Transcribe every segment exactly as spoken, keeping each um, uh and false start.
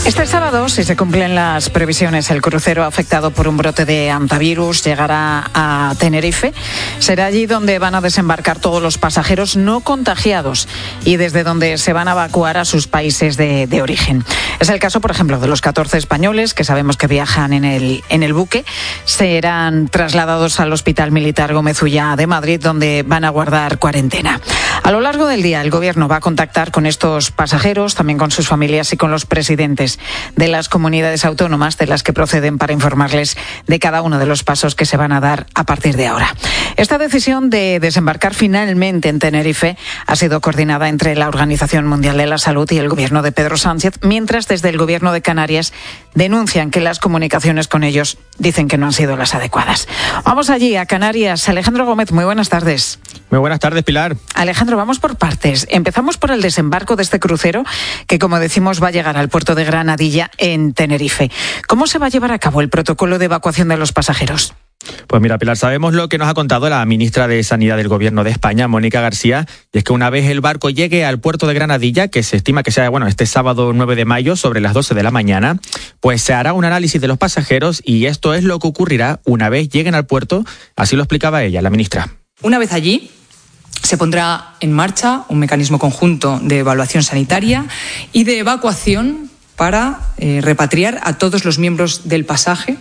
Este sábado, si se cumplen las previsiones, el crucero afectado por un brote de hantavirus llegará a Tenerife. Será allí donde van a desembarcar todos los pasajeros no contagiados y desde donde se van a evacuar a sus países de, de origen. Es el caso, por ejemplo, de los catorce españoles que sabemos que viajan en el, en el buque. Serán trasladados al Hospital Militar Gómez Ullá de Madrid, donde van a guardar cuarentena. A lo largo del día, el Gobierno va a contactar con estos pasajeros, también con sus familias y con los presidentes de las comunidades autónomas de las que proceden para informarles de cada uno de los pasos que se van a dar a partir de ahora. Esta decisión de desembarcar finalmente en Tenerife ha sido coordinada entre la Organización Mundial de la Salud y el Gobierno de Pedro Sánchez, mientras desde el Gobierno de Canarias denuncian que las comunicaciones con ellos dicen que no han sido las adecuadas. Vamos allí, a Canarias. Alejandro Gómez, muy buenas tardes. Muy buenas tardes, Pilar. Alejandro, vamos por partes. Empezamos por el desembarco de este crucero que, como decimos, va a llegar al puerto de Granadilla en Tenerife. ¿Cómo se va a llevar a cabo el protocolo de evacuación de los pasajeros? Pues mira, Pilar, sabemos lo que nos ha contado la ministra de Sanidad del Gobierno de España, Mónica García, y es que una vez el barco llegue al puerto de Granadilla, que se estima que sea, bueno, este sábado nueve de mayo, sobre las doce de la mañana, pues se hará un análisis de los pasajeros y esto es lo que ocurrirá una vez lleguen al puerto, así lo explicaba ella, la ministra. Una vez allí, se pondrá en marcha un mecanismo conjunto de evaluación sanitaria y de evacuación para eh, repatriar a todos los miembros del pasaje.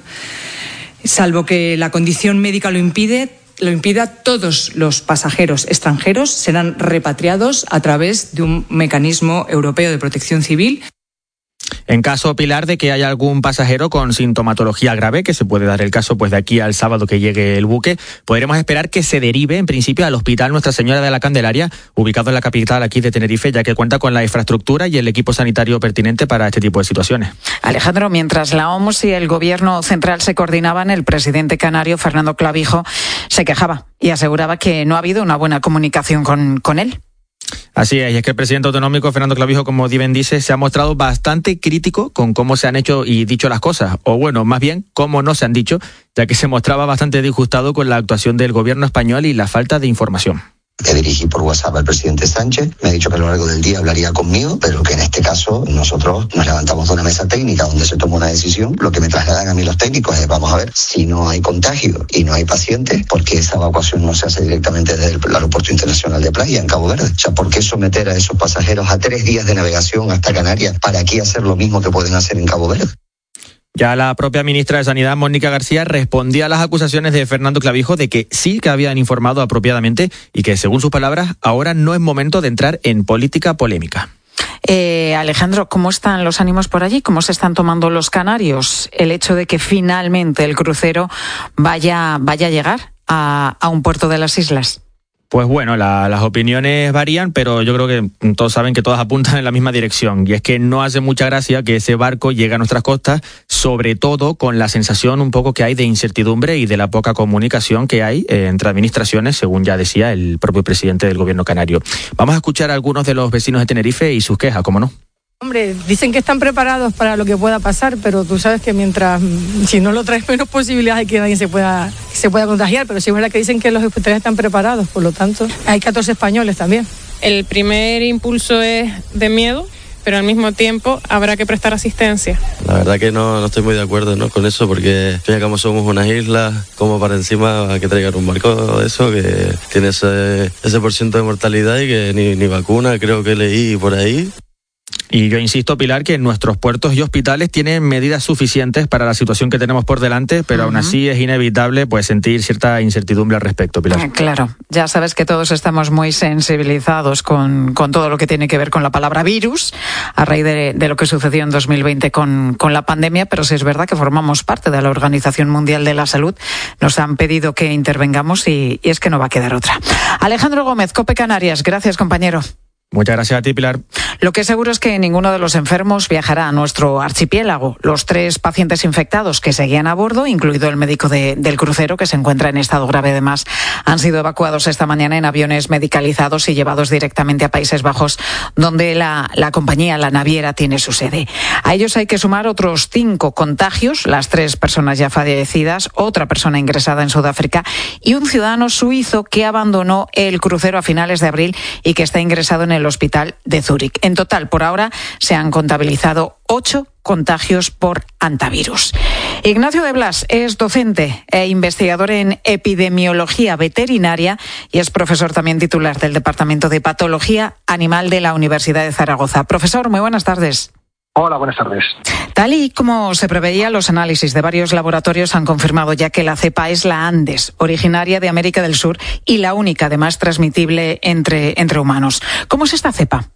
Salvo que la condición médica lo impide, lo impida, todos los pasajeros extranjeros serán repatriados a través de un mecanismo europeo de protección civil. En caso, Pilar, de que haya algún pasajero con sintomatología grave, que se puede dar el caso pues de aquí al sábado que llegue el buque, podremos esperar que se derive en principio al Hospital Nuestra Señora de la Candelaria, ubicado en la capital aquí de Tenerife, ya que cuenta con la infraestructura y el equipo sanitario pertinente para este tipo de situaciones. Alejandro, mientras la O M S y el Gobierno central se coordinaban, el presidente canario, Fernando Clavijo, se quejaba y aseguraba que no ha habido una buena comunicación con, con él. Así es, y es que el presidente autonómico, Fernando Clavijo, como bien dice, se ha mostrado bastante crítico con cómo se han hecho y dicho las cosas, o bueno, más bien, cómo no se han dicho, ya que se mostraba bastante disgustado con la actuación del gobierno español y la falta de información. Me dirigí por WhatsApp al presidente Sánchez, me ha dicho que a lo largo del día hablaría conmigo, pero que en este caso nosotros nos levantamos de una mesa técnica donde se toma una decisión. Lo que me trasladan a mí los técnicos es, vamos a ver, si no hay contagio y no hay pacientes, ¿por qué esa evacuación no se hace directamente desde el aeropuerto internacional de Playa, en Cabo Verde? O sea, ¿por qué someter a esos pasajeros a tres días de navegación hasta Canarias para aquí hacer lo mismo que pueden hacer en Cabo Verde? Ya la propia ministra de Sanidad, Mónica García, respondía a las acusaciones de Fernando Clavijo de que sí que habían informado apropiadamente y que, según sus palabras, ahora no es momento de entrar en política polémica. Eh, Alejandro, ¿cómo están los ánimos por allí? ¿Cómo se están tomando los canarios el hecho de que finalmente el crucero vaya, vaya a llegar a, a un puerto de las islas? Pues bueno, la, las opiniones varían, pero yo creo que todos saben que todas apuntan en la misma dirección. Y es que no hace mucha gracia que ese barco llegue a nuestras costas, sobre todo con la sensación un poco que hay de incertidumbre y de la poca comunicación que hay eh, entre administraciones, según ya decía el propio presidente del gobierno canario. Vamos a escuchar a algunos de los vecinos de Tenerife y sus quejas, ¿cómo no? Hombre, dicen que están preparados para lo que pueda pasar, pero tú sabes que mientras, si no lo traes, menos posibilidades de que nadie se pueda, se pueda contagiar, pero sí es verdad que dicen que los hospitales están preparados, por lo tanto, hay catorce españoles también. El primer impulso es de miedo, pero al mismo tiempo habrá que prestar asistencia. La verdad que no, no estoy muy de acuerdo, ¿no? con eso, porque ya como somos una isla, como para encima hay que traigan un barco de eso, que tiene ese, ese por ciento de mortalidad y que ni, ni vacuna, creo que leí por ahí. Y yo insisto, Pilar, que nuestros puertos y hospitales tienen medidas suficientes para la situación que tenemos por delante, pero uh-huh. aún así es inevitable pues sentir cierta incertidumbre al respecto, Pilar. Claro, ya sabes que todos estamos muy sensibilizados con, con todo lo que tiene que ver con la palabra virus, a raíz de, de lo que sucedió en dos mil veinte con, con la pandemia, pero sí es verdad que formamos parte de la Organización Mundial de la Salud. Nos han pedido que intervengamos y, y es que no va a quedar otra. Alejandro Gómez, COPE Canarias, gracias, compañero. Muchas gracias a ti, Pilar. Lo que es seguro es que ninguno de los enfermos viajará a nuestro archipiélago. Los tres pacientes infectados que seguían a bordo, incluido el médico de, del crucero, que se encuentra en estado grave además, han sido evacuados esta mañana en aviones medicalizados y llevados directamente a Países Bajos, donde la, la compañía, la naviera, tiene su sede. A ellos hay que sumar otros cinco contagios, las tres personas ya fallecidas, otra persona ingresada en Sudáfrica y un ciudadano suizo que abandonó el crucero a finales de abril y que está ingresado en el del hospital de Zúrich. En total, por ahora, se han contabilizado ocho contagios por hantavirus. Ignacio de Blas es docente e investigador en epidemiología veterinaria y es profesor también titular del Departamento de Patología Animal de la Universidad de Zaragoza. Profesor, muy buenas tardes. Hola, buenas tardes. Tal y como se preveía, los análisis de varios laboratorios han confirmado ya que la cepa es la Andes, originaria de América del Sur y la única, además, transmitible entre, entre humanos. ¿Cómo es esta cepa?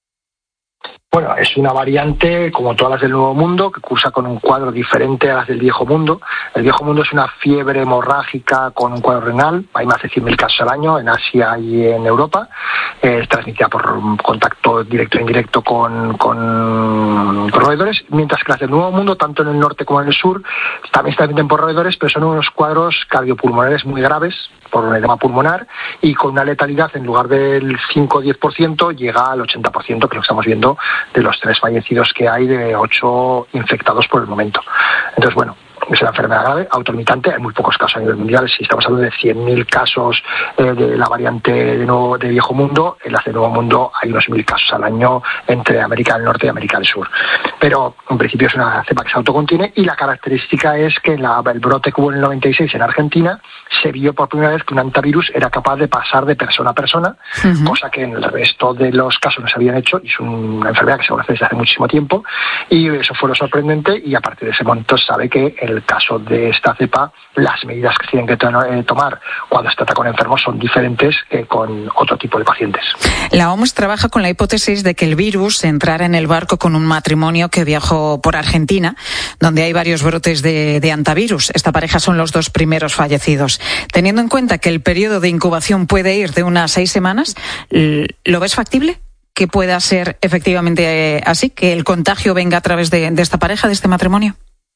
Bueno, es una variante, como todas las del Nuevo Mundo, que cursa con un cuadro diferente a las del Viejo Mundo. El Viejo Mundo es una fiebre hemorrágica con un cuadro renal. Hay más de cien mil casos al año en Asia y en Europa. Es transmitida por contacto directo e indirecto con, con, con roedores, mientras que las del Nuevo Mundo, tanto en el norte como en el sur, también se transmiten por roedores, pero son unos cuadros cardiopulmonares muy graves, por un edema pulmonar, y con una letalidad en lugar del cinco o diez por ciento llega al ochenta por ciento, que es lo que estamos viendo de los tres fallecidos que hay, de ocho infectados por el momento. Entonces, bueno, es una enfermedad grave, autolimitante, hay muy pocos casos a nivel mundial. Si estamos hablando de cien mil casos eh, de la variante de, nuevo, de Viejo Mundo, en las de Nuevo Mundo hay unos mil casos al año entre América del Norte y América del Sur. Pero en principio es una cepa que se autocontiene, y la característica es que la, el brote que hubo en el noventa y seis en Argentina se vio por primera vez que un hantavirus era capaz de pasar de persona a persona, uh-huh. cosa que en el resto de los casos no se habían hecho, y es una enfermedad que se conoce desde hace muchísimo tiempo, y eso fue lo sorprendente, y a partir de ese momento se sabe que en el caso de esta cepa, las medidas que se tienen que to- tomar cuando se trata con enfermos son diferentes que con otro tipo de pacientes. La O M S trabaja con la hipótesis de que el virus entrara en el barco con un matrimonio que viajó por Argentina, donde hay varios brotes de, de hantavirus. Esta pareja son los dos primeros fallecidos. Teniendo en cuenta que el periodo de incubación puede ir de unas seis semanas, ¿lo ves factible? ¿Que pueda ser efectivamente así? ¿Que el contagio venga a través de, de esta pareja, de este matrimonio?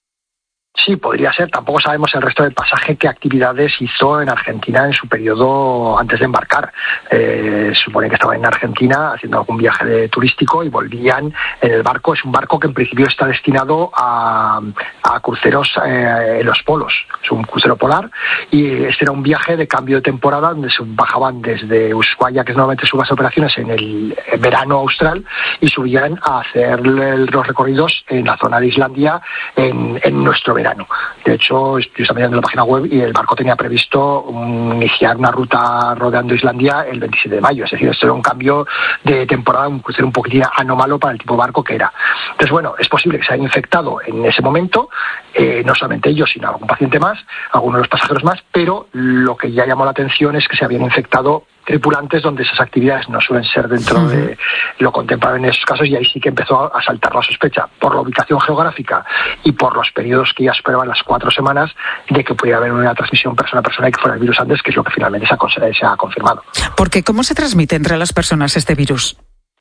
Sí, podría ser. Tampoco sabemos el resto del pasaje qué actividades hizo en Argentina en su periodo antes de embarcar. Eh, supone que estaba en Argentina haciendo algún viaje de turístico y volvían en el barco. Es un barco que en principio está destinado a, a cruceros eh, en los polos. Es un crucero polar, y este era un viaje de cambio de temporada donde se bajaban desde Ushuaia, que es normalmente su base de operaciones, en el verano austral, y subían a hacer los recorridos en la zona de Islandia en, en nuestro verano. De hecho, yo estaba mirando la página web y el barco tenía previsto um, iniciar una ruta rodeando Islandia el veintisiete de mayo. Es decir, esto era un cambio de temporada, un crucero un poquitín anómalo para el tipo de barco que era. Entonces, bueno, es posible que se hayan infectado en ese momento, eh, no solamente ellos, sino algún paciente más, algunos de los pasajeros más, pero lo que ya llamó la atención es que se habían infectado tripulantes donde esas actividades no suelen ser dentro uh-huh. de lo contemplado en esos casos, y ahí sí que empezó a saltar la sospecha por la ubicación geográfica y por los periodos que ya superaban las cuatro semanas de que pudiera haber una transmisión persona a persona y que fuera el virus Andes, que es lo que finalmente se ha, se ha confirmado. Porque ¿cómo se transmite entre las personas este virus?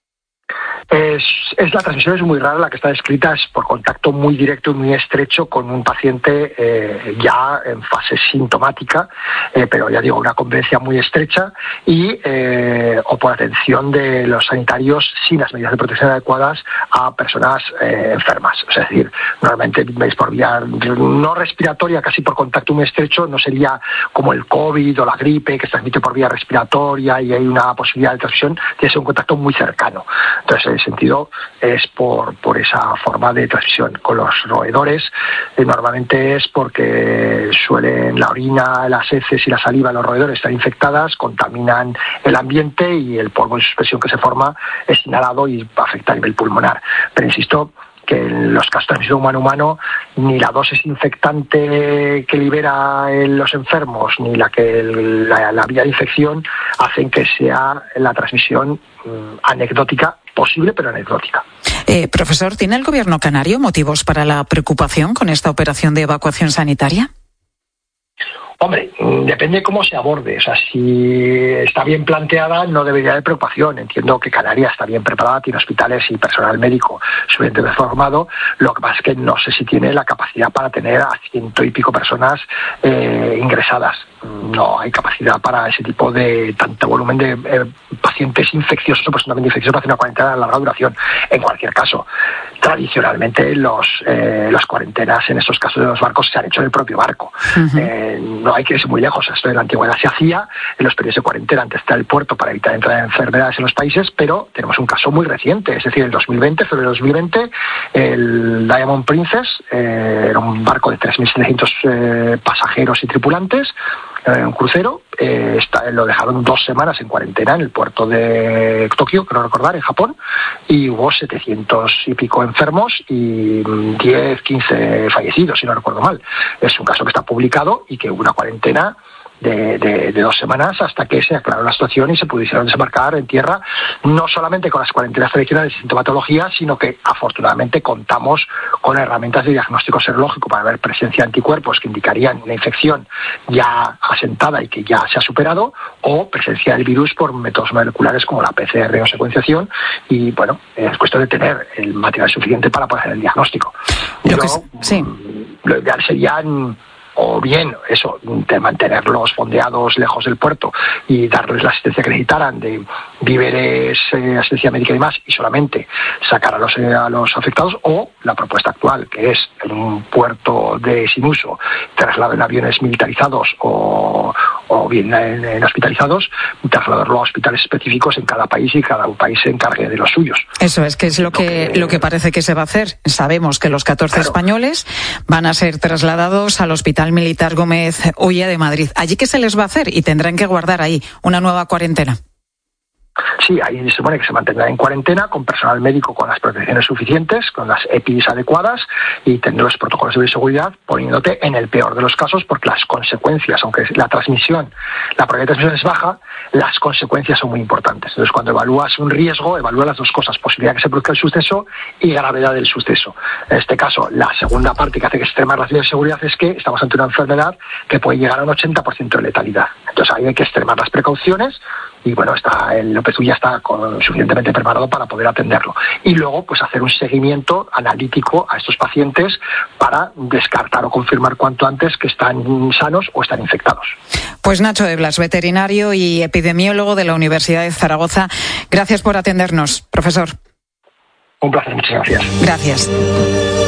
Es, es la transmisión es muy rara, la que está descrita es por contacto muy directo y muy estrecho con un paciente eh, ya en fase sintomática, eh, pero ya digo, una convivencia muy estrecha, y eh, o por atención de los sanitarios sin las medidas de protección adecuadas a personas eh, enfermas. Es decir, normalmente es por vía no respiratoria, casi por contacto muy estrecho. No sería como el COVID o la gripe, que se transmite por vía respiratoria y hay una posibilidad de transmisión. Tiene que ser un contacto muy cercano. Entonces, en ese sentido, es por, por esa forma de transmisión. Con los roedores, eh, normalmente es porque suelen la orina, las heces y la saliva de los roedores estar infectadas, contaminan el ambiente, y el polvo en suspensión que se forma es inhalado y afecta a nivel pulmonar. Pero insisto que en los casos de transmisión humano-humano, ni la dosis infectante que libera en los enfermos, ni la que el, la, la vía de infección hacen que sea la transmisión mmm, anecdótica, posible pero anecdótica. Eh, profesor, ¿tiene el gobierno canario motivos para la preocupación con esta operación de evacuación sanitaria? Hombre, depende cómo se aborde. O sea, si está bien planteada, no debería haber preocupación. Entiendo que Canarias está bien preparada, tiene hospitales y personal médico suficientemente formado. Lo que pasa es que no sé si tiene la capacidad para tener a ciento y pico personas eh, ingresadas. No hay capacidad para ese tipo de tanto volumen de eh, pacientes infecciosos o personalmente infecciosos para hacer una cuarentena de larga duración. En cualquier caso, tradicionalmente los eh, las cuarentenas en estos casos de los barcos se han hecho en el propio barco. Uh-huh. Eh, no hay que irse muy lejos. Esto en la antigüedad se hacía en los periodos de cuarentena antes de el puerto para evitar entrar de enfermedades en los países, pero tenemos un caso muy reciente, es decir, en dos mil veinte, febrero de dos mil veinte, el Diamond Princess eh, era un barco de tres mil setecientos eh, pasajeros y tripulantes, un crucero, eh, está, lo dejaron dos semanas en cuarentena en el puerto de Tokio, creo recordar, en Japón, y hubo setecientos y pico enfermos y diez, quince fallecidos, si no recuerdo mal. Es un caso que está publicado y que hubo una cuarentena De, de, de dos semanas hasta que se aclaró la situación y se pudieron desembarcar en tierra, no solamente con las cuarentenas tradicionales de sintomatología, sino que afortunadamente contamos con herramientas de diagnóstico serológico para ver presencia de anticuerpos que indicarían una infección ya asentada y que ya se ha superado, o presencia del virus por métodos moleculares como la P C R o secuenciación, y bueno, es cuestión de tener el material suficiente para poder hacer el diagnóstico. Lo que es, sí. Lo ideal serían o bien eso, de mantenerlos fondeados lejos del puerto y darles la asistencia que necesitaran de víveres, eh, asistencia médica y demás, y solamente sacar a los, eh, a los afectados, o la propuesta actual, que es en un puerto de sin uso, traslado en aviones militarizados o, o bien en, en hospitalizados, trasladarlo a hospitales específicos en cada país y cada país se encargue de los suyos. Eso es que es lo que, lo que parece que se va a hacer. Sabemos que los catorce claro. españoles van a ser trasladados al Hospital Militar Gómez Ulla de Madrid. ¿Allí qué se les va a hacer? Y tendrán que guardar ahí una nueva cuarentena. Sí, ahí se supone que se mantendrá en cuarentena con personal médico con las protecciones suficientes, con las E P Is adecuadas y tendrá los protocolos de bioseguridad, poniéndote en el peor de los casos, porque las consecuencias, aunque la transmisión, la probabilidad de transmisión es baja, las consecuencias son muy importantes. Entonces, cuando evalúas un riesgo, evalúa las dos cosas: posibilidad de que se produzca el suceso y gravedad del suceso. En este caso, la segunda parte que hace que extremar las medidas de seguridad es que estamos ante una enfermedad que puede llegar a un ochenta por ciento de letalidad. Entonces, ahí hay que extremar las precauciones. Y bueno, está el López Ulla está con, suficientemente preparado para poder atenderlo. Y luego, pues hacer un seguimiento analítico a estos pacientes para descartar o confirmar cuanto antes que están sanos o están infectados. Pues Nacho de Blas, veterinario y epidemiólogo de la Universidad de Zaragoza, gracias por atendernos, profesor. Un placer, muchas gracias. Gracias.